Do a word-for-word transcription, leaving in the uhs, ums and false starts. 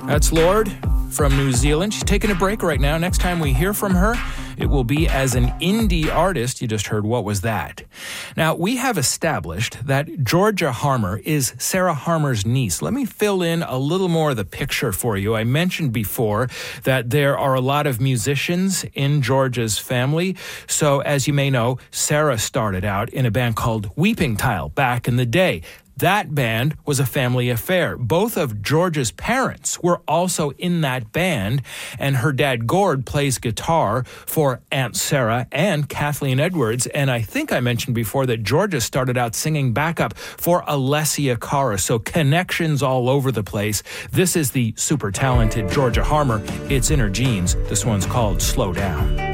That's Lorde from New Zealand. She's taking a break right now. Next time we hear from her, it will be as an indie artist. You just heard What Was That? Now, we have established that Georgia Harmer is Sarah Harmer's niece. Let me fill in a little more of the picture for you. I mentioned before that there are a lot of musicians in Georgia's family. So, as you may know, Sarah started out in a band called Weeping Tile back in the day. That band was a family affair. Both of Georgia's parents were also in that band, and her dad, Gord, plays guitar for Aunt Sarah and Kathleen Edwards. And I think I mentioned before that Georgia started out singing backup for Alessia Cara, so connections all over the place. This is the super talented Georgia Harmer. It's in her genes. This one's called Slow Down.